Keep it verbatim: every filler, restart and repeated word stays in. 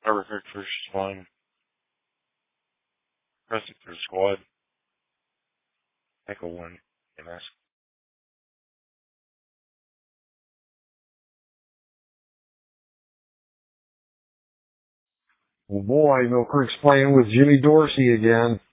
Everett First Line. Pressing for squad. Echo one. M S. Oh boy, Mill Creek's playing with Jimmy Dorsey again.